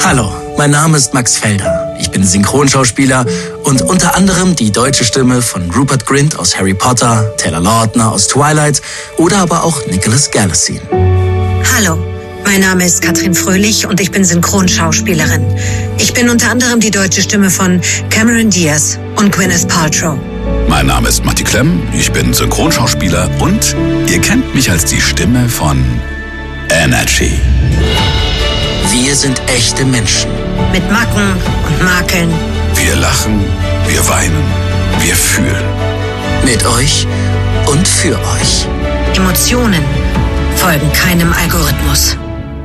Hallo, mein Name ist Max Felder. Ich bin Synchronschauspieler und unter anderem die deutsche Stimme von Rupert Grint aus Harry Potter, Taylor Lautner aus Twilight oder aber auch Nicholas Galitzine. Hallo, mein Name ist Katrin Fröhlich und ich bin Synchronschauspielerin. Ich bin unter anderem die deutsche Stimme von Cameron Diaz und Gwyneth Paltrow. Mein Name ist Matti Klemm, ich bin Synchronschauspieler und ihr kennt mich als die Stimme von Energy. Wir sind echte Menschen. Mit Macken und Makeln. Wir lachen, wir weinen, wir fühlen. Mit euch und für euch. Emotionen folgen keinem Algorithmus.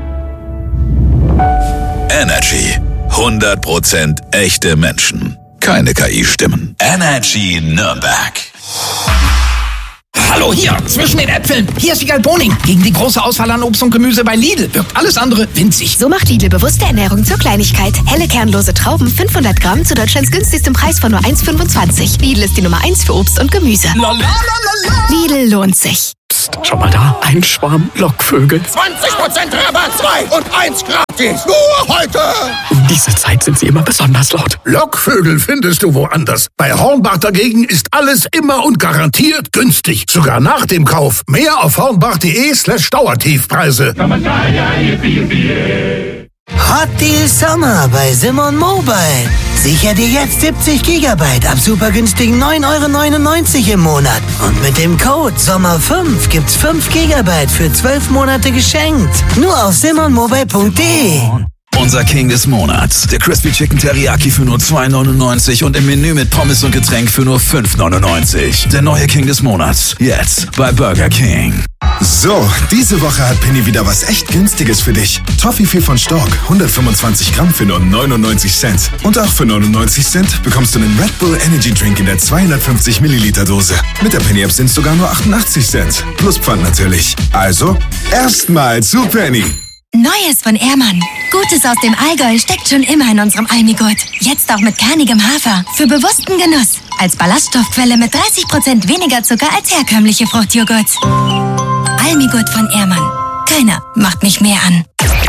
Energy. 100% echte Menschen. Keine KI-Stimmen. Energy Nürnberg. Hallo hier, zwischen den Äpfeln. Hier ist Wiegald Boning. Gegen die große Auswahl an Obst und Gemüse bei Lidl wirkt alles andere winzig. So macht Lidl bewusste Ernährung zur Kleinigkeit. Helle kernlose Trauben 500 Gramm zu Deutschlands günstigstem Preis von nur 1,25. Lidl ist die Nummer 1 für Obst und Gemüse. Lidl lohnt sich. Psst, schau mal da. Ein Schwarm Lockvögel. 20% Rabatt, 2 und 1 gratis. Nur heute. Um diese Zeit sind sie immer besonders laut. Lockvögel findest du woanders. Bei Hornbach dagegen ist alles immer und garantiert günstig. Sogar nach dem Kauf. Mehr auf hornbach.de/Dauertiefpreise. Hot Deal Summer bei Simon Mobile. Sicher dir jetzt 70 GB ab super günstigen 9,99 € im Monat. Und mit dem Code SOMMER5 gibt's 5 GB für 12 Monate geschenkt. Nur auf simonmobile.de. Unser King des Monats. Der Crispy Chicken Teriyaki für nur 2,99 und im Menü mit Pommes und Getränk für nur 5,99. Der neue King des Monats. Jetzt bei Burger King. So, diese Woche hat Penny wieder was echt Günstiges für dich. Toffifee von Stork, 125 Gramm für nur 99 Cent. Und auch für 99 Cent bekommst du einen Red Bull Energy Drink in der 250 Milliliter Dose. Mit der Penny App sind es sogar nur 88 Cent. Plus Pfand natürlich. Also, erstmal zu Penny. Neues von Ehrmann. Gutes aus dem Allgäu steckt schon immer in unserem Almigurt. Jetzt auch mit kernigem Hafer. Für bewussten Genuss. Als Ballaststoffquelle mit 30% weniger Zucker als herkömmliche Fruchtjoghurts. Almigurt von Ehrmann. Keiner macht mich mehr an.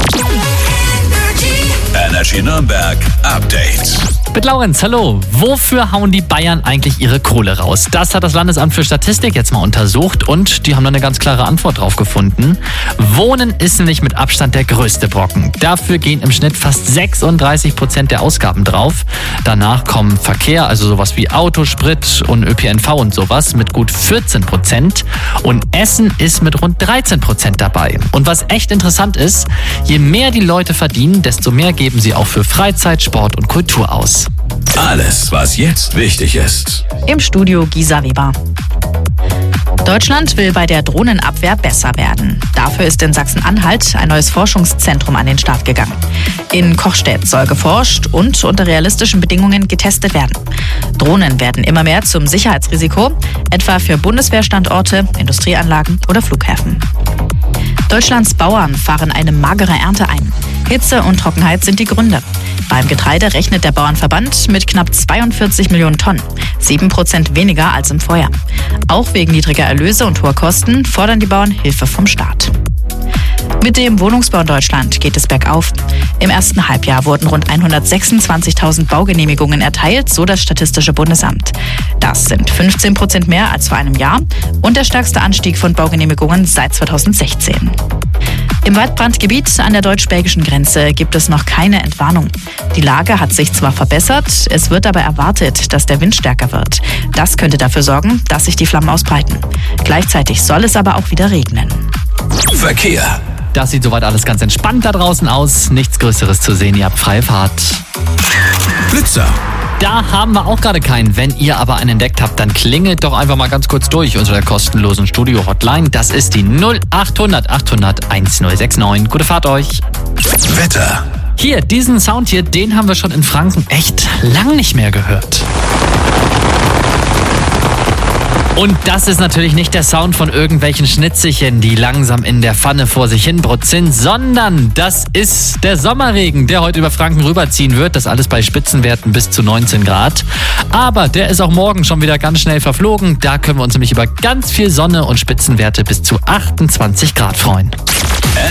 Energy Nürnberg Update. Mit Laurenz, hallo. Wofür hauen die Bayern eigentlich ihre Kohle raus? Das hat das Landesamt für Statistik jetzt mal untersucht und die haben da eine ganz klare Antwort drauf gefunden. Wohnen ist nämlich mit Abstand der größte Brocken. Dafür gehen im Schnitt fast 36% der Ausgaben drauf. Danach kommen Verkehr, also sowas wie Autosprit und ÖPNV und sowas mit gut 14%. Und Essen ist mit rund 13% dabei. Und was echt interessant ist, je mehr die Leute verdienen, desto mehr geben sie auch für Freizeit, Sport und Kultur aus. Alles, was jetzt wichtig ist. Im Studio Gisa Weber. Deutschland will bei der Drohnenabwehr besser werden. Dafür ist in Sachsen-Anhalt ein neues Forschungszentrum an den Start gegangen. In Kochstedt soll geforscht und unter realistischen Bedingungen getestet werden. Drohnen werden immer mehr zum Sicherheitsrisiko, etwa für Bundeswehrstandorte, Industrieanlagen oder Flughäfen. Deutschlands Bauern fahren eine magere Ernte ein. Hitze und Trockenheit sind die Gründe. Beim Getreide rechnet der Bauernverband mit knapp 42 Millionen Tonnen, 7% weniger als im Vorjahr. Auch wegen niedriger Erlöse und hoher Kosten fordern die Bauern Hilfe vom Staat. Mit dem Wohnungsbau in Deutschland geht es bergauf. Im ersten Halbjahr wurden rund 126.000 Baugenehmigungen erteilt, so das Statistische Bundesamt. Das sind 15% mehr als vor einem Jahr und der stärkste Anstieg von Baugenehmigungen seit 2016. Im Waldbrandgebiet an der deutsch-belgischen Grenze gibt es noch keine Entwarnung. Die Lage hat sich zwar verbessert, es wird aber erwartet, dass der Wind stärker wird. Das könnte dafür sorgen, dass sich die Flammen ausbreiten. Gleichzeitig soll es aber auch wieder regnen. Verkehr. Das sieht soweit alles ganz entspannt da draußen aus. Nichts Größeres zu sehen, ihr habt freie Fahrt. Blitzer. Da haben wir auch gerade keinen. Wenn ihr aber einen entdeckt habt, dann klingelt doch einfach mal ganz kurz durch unter der kostenlosen Studio-Hotline. Das ist die 0800 800 1069. Gute Fahrt euch. Wetter. Hier, diesen Sound hier, den haben wir schon in Franken echt lang nicht mehr gehört. Und das ist natürlich nicht der Sound von irgendwelchen Schnitzelchen, die langsam in der Pfanne vor sich hin brutzeln, sondern das ist der Sommerregen, der heute über Franken rüberziehen wird. Das alles bei Spitzenwerten bis zu 19 Grad. Aber der ist auch morgen schon wieder ganz schnell verflogen. Da können wir uns nämlich über ganz viel Sonne und Spitzenwerte bis zu 28 Grad freuen.